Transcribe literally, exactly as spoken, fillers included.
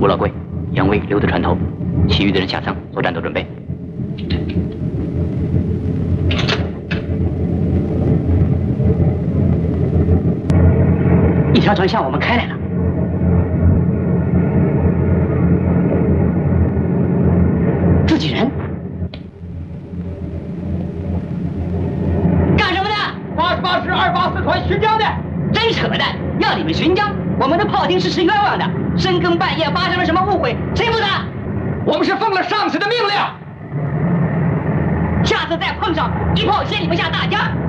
吴老贵、杨威留在船头，其余的人下舱做战斗准备。一条船向我们开来了。 自己人干什么的？ 八十八师二八四团巡江的。 真扯淡！要你们巡江，我们的炮艇是吃冤枉的。深更半夜发生了什么误会，谁负责？ 我们是奉了上司的命令。 下次再碰上，一炮先你们下大家。